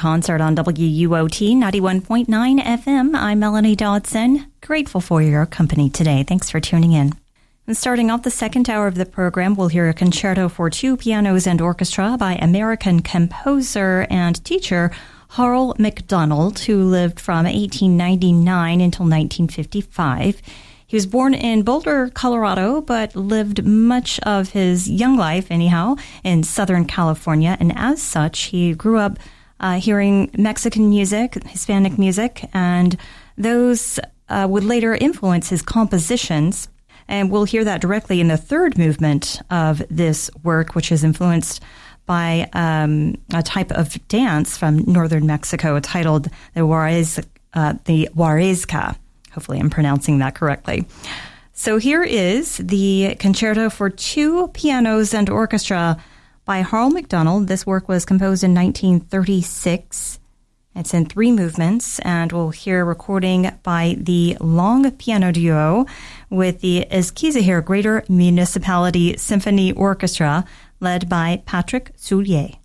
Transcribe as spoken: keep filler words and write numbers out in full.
Concert on W U O T ninety-one point nine F M. I'm Melanie Dodson. Grateful for your company today. Thanks for tuning in. And starting off the second hour of the program, we'll hear a concerto for two pianos and orchestra by American composer and teacher Harl McDonald, who lived from eighteen ninety-nine until nineteen fifty-five. He was born in Boulder, Colorado, but lived much of his young life, anyhow, in Southern California. And as such, he grew up uh, hearing Mexican music, Hispanic music, and those uh, would later influence his compositions. And we'll hear that directly in the third movement of this work, which is influenced by um, a type of dance from northern Mexico titled the Juarez, uh, the Juarezca. Hopefully I'm pronouncing that correctly. So here is the concerto for two pianos and orchestra by Harl McDonald. This work was composed in nineteen thirty-six. It's in three movements, and we'll hear a recording by the Long Piano Duo with the Eskisehir Greater Municipality Symphony Orchestra, led by Patrick Soulier.